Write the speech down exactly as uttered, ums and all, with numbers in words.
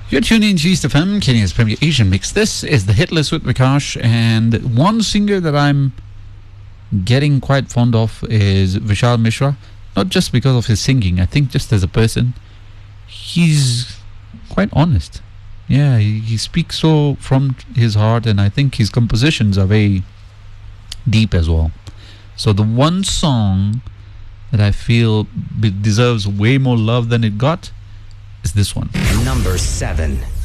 You're tuning to East F M, Kenya's premier Asian mix. This is the Hit List with Vikash, and one singer that I'm getting quite fond of is Vishal Mishra. Not just because of his singing, I think just as a person, he's quite honest. Yeah, he, he speaks so from his heart, and I think his compositions are very deep as well. So the one song that I feel be- deserves way more love than it got is this one. Number seven.